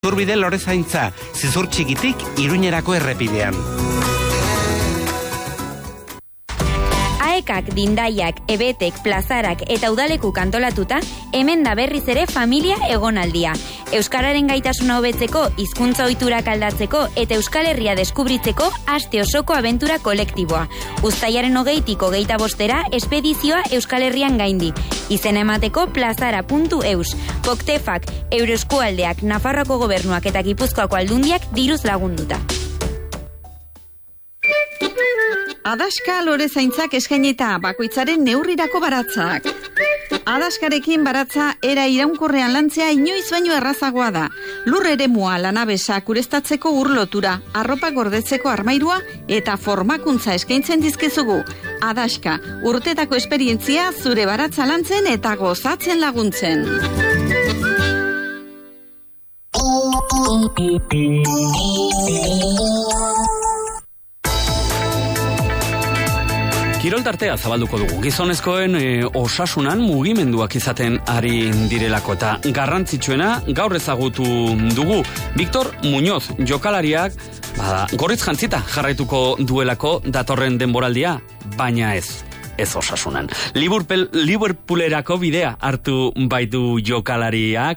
Zurbide Lorezaintza, Zizur Txikitik Iruñerako errepidean. Aekak, Dindaiak, Ebetek, Plazarak eta Udaleku kantolatuta, hemen da berriz ere familia egonaldia. Euskararen gaitasuna hobetzeko, hizkuntza ohiturak aldatzeko eta Euskal Herria deskubritzeko aste osoko abentura kolektiboa. Uztailaren 20tik 25 espedizioa Euskal Herrian gaindi. Izena emateko plazara.eus. Koktefak, Euroeskualdeak, Nafarroako gobernuak eta Gipuzkoako aldundiak diruz lagunduta. Adaska Lorezaintzak eskainita bakoitzaren neurrirako baratzak. Adaskarekin baratza era iraunkorrean lantzea inoiz baino errazagoa da. Lur eremua, lanabesak ureztatzeko urlotura, arropa gordetzeko armairua eta formakuntza eskaintzen dizkizugu. Adaska, urtetako esperientzia zure baratza lantzen eta gozatzen laguntzen. Kirol tartea zabalduko dugu. Gizonezkoen osasunan mugimenduak izaten ari direlako eta garrantzitsuena gaur ezagutu dugu. Victor Muñoz jokalariak gorritz jantzita jarraituko duelako datorren denboraldia, baina ez osasunan. Liverpoolerako bidea hartu baitu jokalariak,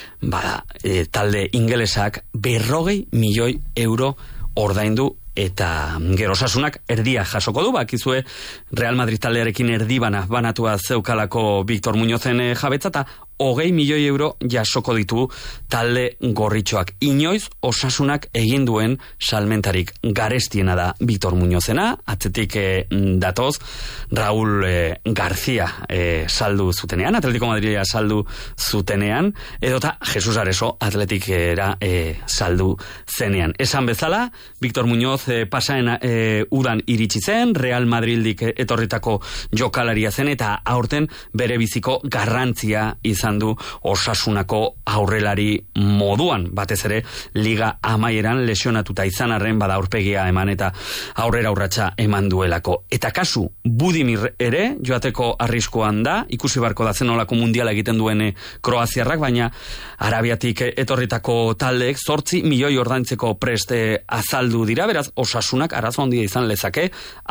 talde ingelesak 40 milioi euro ordaindu eta gero osasunak erdia jasoko du, bakizue Real Madrid taldearekin banatua zeukalako Victor Muñozen jabetza eta 20 milioi euro jasoko ditu talde gorritxoak. Inoiz osasunak egin duen salmentarik garestiena da Victor Muñozena, atzetik datoz Raúl García saldu zutenean, Atletico Madridea saldu zutenean, edota Jesus Areso Atletikera saldu zenean. Esan bezala, Victor Muñoz pasaen udan iritsi zen, Real Madridik etorritako jokalaria zen, eta aurten bere biziko garrantzia izan du osasunako aurrelari moduan, batez ere liga amaieran lesionatuta izan arren bada aurpegia eman eta aurrera urratsa eman duelako. Eta kasu Budimir ere joateko arriskuan da, ikusi barko da zenolako mundiala egiten duen kroaziarrak, baina Arabiatik etorritako taldeek 8 milioi ordaintzeko prest azaldu dira, beraz osasunak arazo handia izan lezake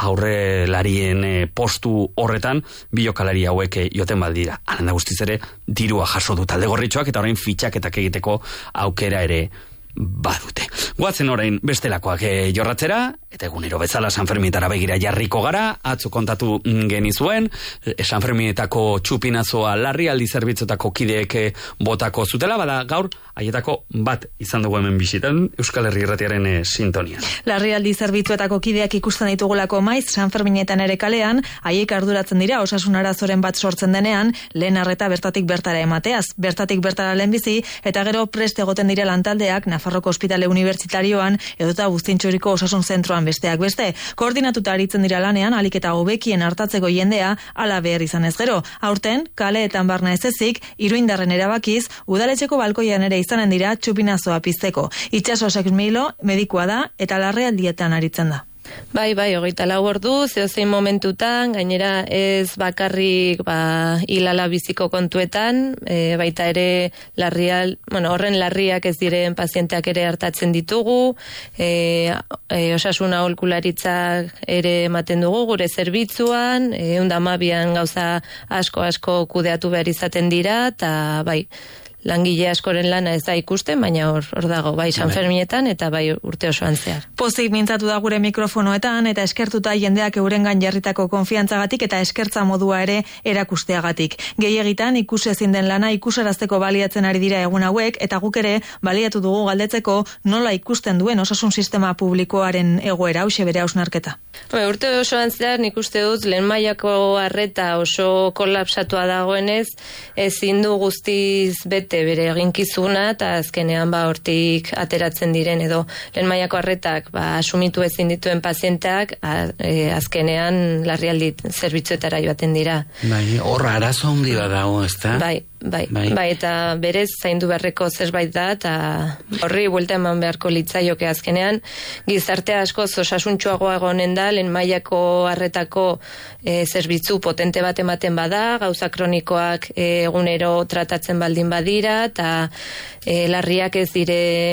aurrelarien postu horretan bi jokalari hauek joten baldira. Hala da guztiz ere dirua jaso du talde gorritxoak eta orain fitxaketak egiteko aukera ere badute. Guatzen orain bestelakoak jorratzera, eta egunero bezala San Ferminetara begira jarriko gara, atzo kontatu genizuen, San Ferminetako txupinazoa larrialdi zerbitzuetako kideek botako zutela, bada gaur haietako bat izan dugu hemen bisitan, Euskal Herri Irratiaren sintonian. Larrialdi zerbitzuetako kideak ikusten ditugulako maiz, San Ferminetan ere kalean, haiek arduratzen dira osasun arazoren bat sortzen denean, lehen arreta bertatik bertara emateaz, bertatik bertara lehenbizi, eta gero prest egoten dira lantaldeak Nafarroko Ospitale Unibertsitarioan edota Buztintxuriko osasun zentroan besteak beste. Koordinatuta aritzen dira lanean, alik eta hobekien hartatzeko jendea ala behar izan ez gero. Aurten, kaleetan barna ez ezik, Iruindarren erabakiz, udaletxeko balkoian ere izanen dira txupinazoa pizteko. Itxaso Sekmilo medikua da eta larrialdietan aritzen da. Bai, 24 ordu, zeozein momentutan, gainera ez bakarrik hilala biziko kontuetan, baita ere horren larriak ez diren pazienteak ere hartatzen ditugu, osasun aholkularitzak ere ematen dugu gure zerbitzuan, 112an gauza asko kudeatu behar izaten dira, eta bai, langile askoren lana ez da ikusten, baina hor dago, bai San Ferminetan eta bai urte osoan zehar. Pozik mintzatu da gure mikrofonoetan eta eskertuta jendeak eurengan jarritako konfiantzagatik eta eskertza modua ere erakusteagatik. Gehiegitan ikusezin den lana ikusarazteko baliatzen ari dira egun hauek eta guk ere baliatu dugu galdetzeko nola ikusten duen osasun sistema publikoaren egoera, hauxe bere hausnarketa. Urte osoan zehar nik uste dut lehen mailako arreta oso kolapsatua dagoenez, ezin du guztiz bete bere eginkizuna eta azkenean hortik ateratzen diren edo lehen mailako arretak asumitu ezin dituen pazienteak azkenean larrialdi zerbitzuetara joaten dira. Bai, horra arazo handi bat dago, ezta? Bai, Bai, eta berez zaindu beharreko zerbait da, eta horri buelta eman beharko litzaioke azkenean. Gizartea asko osasuntsuagoa egonen da, lehen mailako arretako zerbitzu potente bat ematen bada, gauza kronikoak egunero tratatzen baldin badira, eta larriak ez dire